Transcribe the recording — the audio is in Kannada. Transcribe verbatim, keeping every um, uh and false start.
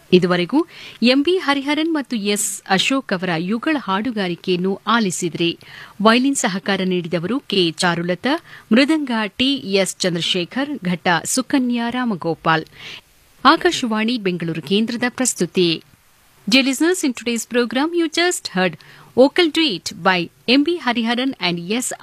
ಇದುವರೆಗೂ ಎಂಬಿ ಹರಿಹರನ್ ಮತ್ತು ಎಸ್ ಅಶೋಕ್ ಅವರ ಯುಗಳ ಹಾಡುಗಾರಿಕೆಯನ್ನು ಆಲಿಸಿದ್ರಿ. ವೈಲಿನ್ ಸಹಕಾರ ನೀಡಿದವರು ಕೆ ಚಾರುಲತಾ, ಮೃದಂಗ ಟಿಎಸ್ ಚಂದ್ರಶೇಖರ್, ಘಟ ಸುಕನ್ಯಾ ರಾಮಗೋಪಾಲ್. ಆಕಾಶವಾಣಿ ಬೆಂಗಳೂರು ಕೇಂದ್ರದ ಪ್ರಸ್ತುತಿ. Dear listeners, in today's program, you just heard Vocal Duet by M B Hariharan and S.